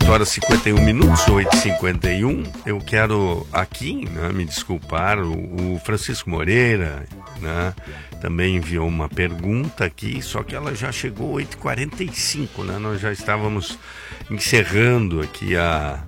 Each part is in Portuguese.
horas e 51 minutos, 8h51. Eu quero aqui, né, me desculpar, o Francisco Moreira, né, também enviou uma pergunta aqui, só que ela já chegou 8h45, né? Nós já estávamos encerrando aqui a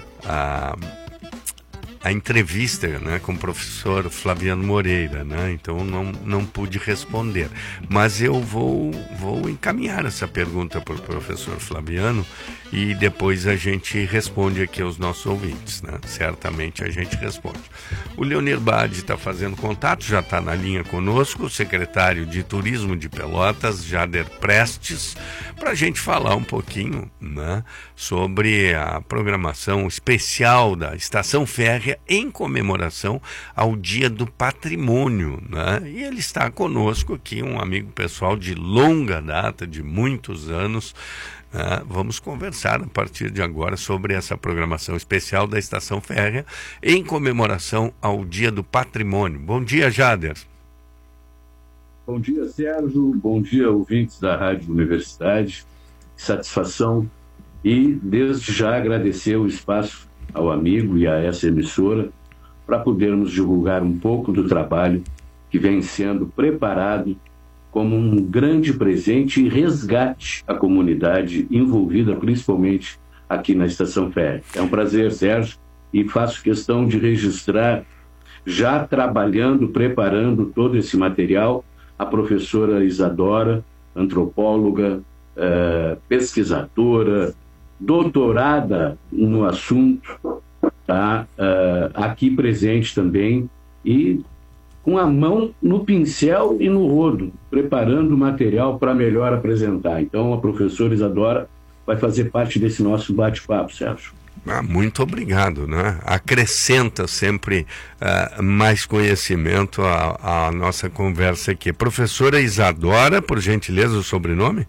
entrevista, né, com o professor Flaviano Moreira, né? Então não pude responder. Mas eu vou encaminhar essa pergunta para o professor Flaviano e depois a gente responde aqui aos nossos ouvintes, né? Certamente a gente responde. O Leonir Bade está fazendo contato, já está na linha conosco, o secretário de Turismo de Pelotas, Jader Prestes, para a gente falar um pouquinho, né, sobre a programação especial da Estação Férrea em comemoração ao Dia do Patrimônio, né? E ele está conosco aqui, um amigo pessoal de longa data, de muitos anos. Vamos conversar a partir de agora sobre essa programação especial da Estação Férrea em comemoração ao Dia do Patrimônio. Bom dia, Jader. Bom dia, Sérgio. Bom dia, ouvintes da Rádio Universidade. Satisfação e, desde já, agradecer o espaço ao amigo e a essa emissora para podermos divulgar um pouco do trabalho que vem sendo preparado como um grande presente e resgate à comunidade envolvida, principalmente aqui na Estação Férrea. É um prazer, Sérgio, e faço questão de registrar, já trabalhando, preparando todo esse material, a professora Isadora, antropóloga, pesquisadora, doutorada no assunto, tá? Aqui presente também, e com a mão no pincel e no rodo, preparando o material para melhor apresentar. Então, a professora Isadora vai fazer parte desse nosso bate-papo, Sérgio. Muito obrigado, né? Acrescenta sempre mais conhecimento à nossa conversa aqui. Professora Isadora, por gentileza, o sobrenome?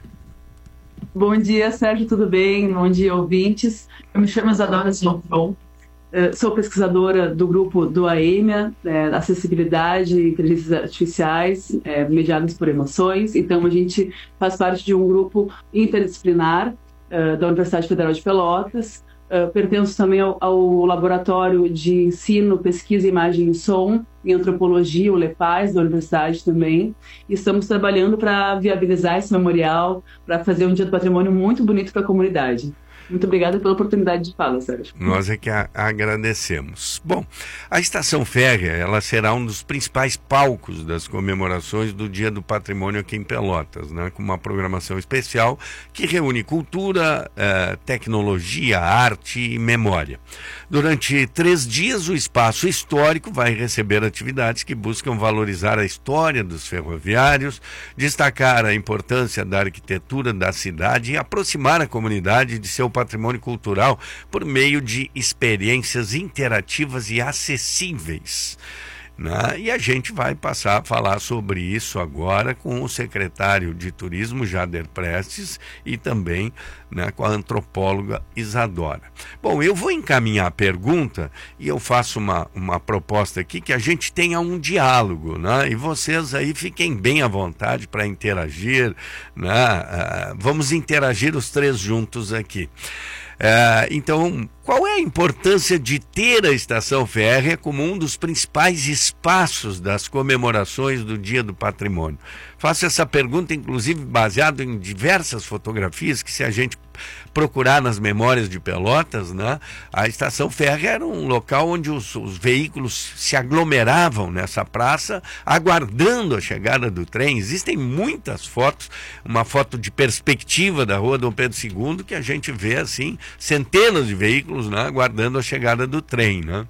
Bom dia, Sérgio, tudo bem? Bom dia, ouvintes. Eu me chamo Isadora Slofron. Sou pesquisadora do grupo do AEMEA, Acessibilidade e Inteligências Artificiais, mediadas por emoções. Então, a gente faz parte de um grupo interdisciplinar da Universidade Federal de Pelotas. Pertenço também ao Laboratório de Ensino, Pesquisa, Imagem e Som, em Antropologia, o LEPAS, da Universidade também. E estamos trabalhando para viabilizar esse memorial, para fazer um Dia do Patrimônio muito bonito para a comunidade. Muito obrigada pela oportunidade de fala, Sérgio. Nós é que agradecemos. Bom, a Estação Férrea, ela será um dos principais palcos das comemorações do Dia do Patrimônio aqui em Pelotas, né, com uma programação especial que reúne cultura, tecnologia, arte e memória. Durante 3 dias, o espaço histórico vai receber atividades que buscam valorizar a história dos ferroviários, destacar a importância da arquitetura da cidade e aproximar a comunidade de seu patrimônio cultural por meio de experiências interativas e acessíveis, né? E a gente vai passar a falar sobre isso agora com o secretário de Turismo, Jader Prestes, e também, né, com a antropóloga Isadora. Bom, eu vou encaminhar a pergunta e eu faço uma proposta aqui que a gente tenha um diálogo, né? E vocês aí fiquem bem à vontade para interagir, né? Vamos interagir os 3 juntos aqui. Então, qual é a importância de ter a Estação Férrea como um dos principais espaços das comemorações do Dia do Patrimônio? Faço essa pergunta, inclusive, baseado em diversas fotografias que, se a gente procurar nas memórias de Pelotas, né, a Estação Férrea era um local onde os veículos se aglomeravam nessa praça, aguardando a chegada do trem. Existem muitas fotos, uma foto de perspectiva da Rua Dom Pedro II, que a gente vê, assim, centenas de veículos, né, aguardando a chegada do trem, né?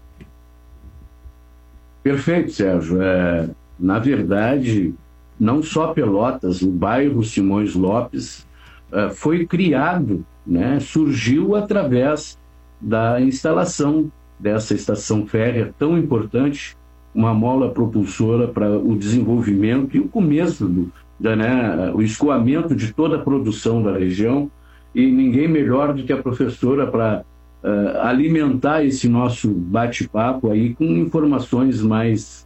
Perfeito, Sérgio. Na verdade, não só Pelotas, o bairro Simões Lopes foi criado, né, surgiu através da instalação dessa estação férrea tão importante, uma mola propulsora para o desenvolvimento e o começo o escoamento de toda a produção da região, e ninguém melhor do que a professora para alimentar esse nosso bate-papo aí com informações mais